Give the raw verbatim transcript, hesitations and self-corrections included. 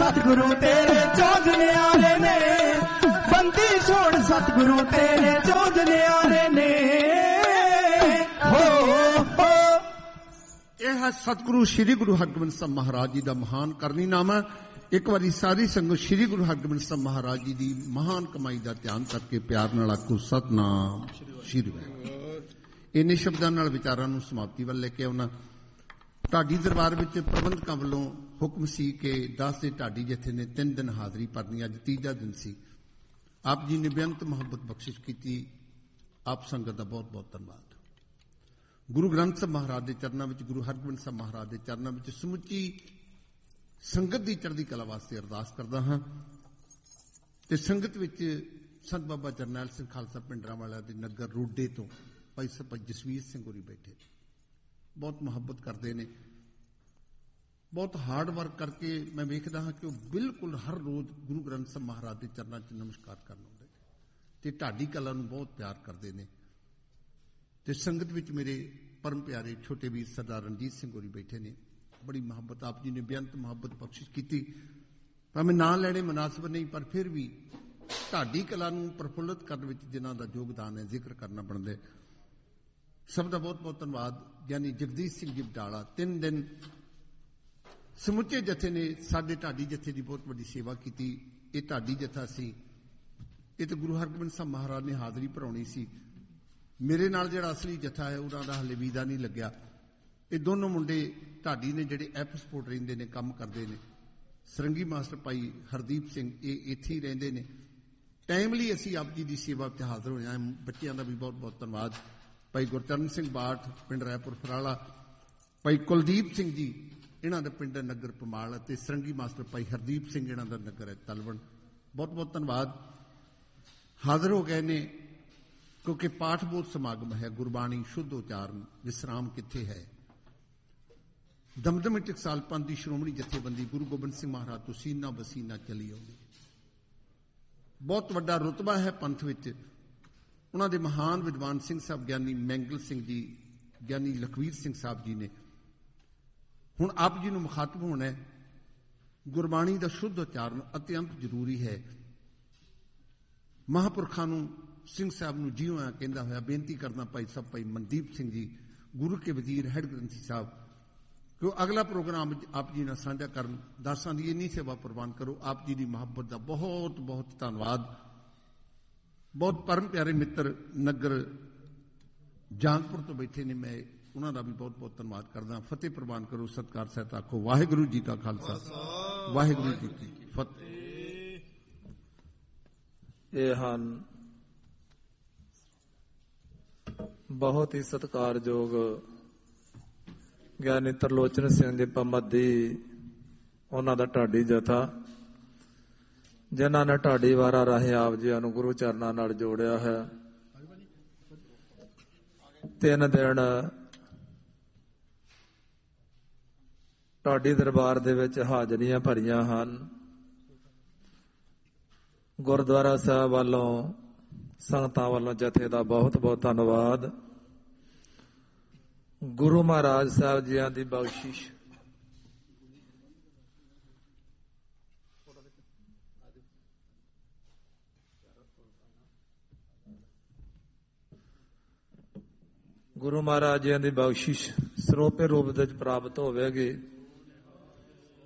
सतगुरु तेरे चौध न्यारे ने, बंदी छोड़ सतगुरु तेरे चौध न्यारे ने। हो हो यह है सतगुरु श्री गुरु हरगोबिंद ਸਾਹਿਬ महाराज जी का महान करनी नामा। एक बारी सारी संगत श्री गुरु हरगोबिंद ਸਾਹਿਬ महाराज जी की महान कमाई का ध्यान करके प्यार नाल आखो सतनाम श्री वाहिगुरू। इन्ने शब्दां नाल विचारां नूं समाप्ति वल लेके आउणा। ढाडी दरबार विच प्रबंधकां वल्लों हुक्म सी कि दस दे ढाडी जथे ने तीन दिन हाज़री भरनी। अज तीजा दिन सी। आप जी ने बेअंत मुहब्बत बख्शिश की। आप संगत का बहुत बहुत धन्यवाद। गुरु ग्रंथ साहब महाराज के चरणों में, गुरु हरगोबिंद साहब महाराज के चरणों में समुची संगत की चढ़ती कला वास्ते अरदास करता हाँ। ते संगत विच संत बाबा जरनैल सिंह खालसा पिंडरांवाला दे नगर रोडे तो भाई सरपंच जसवीर सिंह होरी बैठे, बहुत मुहब्बत करते हैं, बहुत हार्ड वर्क करके मैं वेखदा हाँ कि वो बिल्कुल हर रोज गुरु ग्रंथ साहब महाराज के चरणों च नमस्कार करन आउंदे ते ढाडी कला नूं बहुत प्यार करते हैं। ते संगत विच मेरे परम प्यारे छोटे वीर सरदार रणजीत सिंह होरी बैठे ने, बड़ी मुहब्बत आप जी ने बेअंत मुहब्बत बख्शिश की। भावें नां लैणे मुनासिब नहीं, पर फिर भी ढाडी कला नूं प्रफुल्लित करने विच जिन्हां दा योगदान है जिक्र करना बनदा है। सब का बहुत बहुत धन्यवाद। यानी जगदीश सिंह जी बटाला तीन दिन समुचे जथे ने साडे ढाडी जथे की बहुत बड़ी सेवा की। ये ढाडी जथा सी, ये तो गुरु हरगोबिंद साहब महाराज ने हाज़री भराउणी सी। मेरे नाल जिहड़ा असली जथा है उन्हां दा हले वीज़ा नहीं लग्या। ये दोनों मुंडे ढाडी ने जिहड़े एफ सपोर्ट रहिंदे ने, काम करते हैं। सरंगी मास्टर भाई हरदीप सिंह ये इत्थे ही रहिंदे ने। टाइमली असीं आप जी की सेवा ते हाज़र होए हां। बच्चों का भी बहुत बहुत धन्यवाद। भाई गुरचरण सिंह बाठ पिंड रायपुर फराला, भाई कुलदीप सिंह जी इन्हां दा पिंड नगर पमाल, ते सरंगी मास्टर भाई हरदीप सिंह इन्हां दा नगर है तलवण। बहुत बहुत धन्यवाद। हाज़र हो गए ने क्योंकि पाठ बोध समागम है। गुरबाणी शुद्ध उचारण विश्राम किथे है। दमदमी टकसाल पंथ की श्रोमणी जथेबंदी गुरु गोबिंद सिंह महाराज तो सीना बसीना चली आउंदी। बहुत वड्डा रुतबा है पंथ विच। उन्हां दे महान विद्वान सिंह साहब ज्ञानी मैंगल सिंह जी, ज्ञानी लखवीर सिंह साहब जी ने हुण आप जी नूं मुखातब होना है। गुरबाणी का शुद्ध उचारण अत्यंत जरूरी है। महापुरखां नूं सिंह साहब नूं जी होया कहंदा होया बेनती करना भाई साहब भाई मनदीप सिंह जी गुरु के वजीर हैड ग्रंथी साहब कि अगला प्रोग्राम आप जी नाल साझा करन। दासां दी इन्नी सेवा प्रवान करो। आप जी की मुहब्बत का बहुत बहुत धन्यवाद। बहुत परम प्यारे मित्र नगर जांगपुर तो बैठे ने, मैं उन्हां दा भी बहुत बहुत धन्यवाद करदा। फतेह प्रवान करो। सत्कार सहित आखो वाहिगुरू जी का खालसा वाहिगुरू जी की फतेह। ये हन बहुत ही सत्कारयोग ਗਿਆਨੀ ਤਰਲੋਚਨ ਸਿੰਘ ਦੇ ਪਮੱਦੀ, ਉਹਨਾਂ ਦਾ ਢਾਡੀ ਜਥਾ ਜਿਨ੍ਹਾਂ ਨੇ ਢਾਡੀ ਵਾਰਾ ਰਾਹੀਂ ਆਪ ਜੀਆਂ ਨੂੰ ਗੁਰੂ ਚਰਨਾਂ ਨਾਲ ਜੋੜਿਆ ਹੈ। ਤਿੰਨ ਦਿਨ ਢਾਡੀ ਦਰਬਾਰ ਦੇ ਵਿੱਚ ਹਾਜ਼ਰੀਆਂ ਭਰੀਆਂ ਹਨ। ਗੁਰਦੁਆਰਾ ਸਾਹਿਬ ਵੱਲੋਂ ਸੰਗਤਾਂ ਵੱਲੋਂ ਜਥੇ ਦਾ ਬਹੁਤ ਬਹੁਤ ਧੰਨਵਾਦ। गुरु महाराज साहब जी की बख्शिश गुरु महाराज जी की बख्शिश ਸਰੋਪੇ रूप प्राप्त होगी।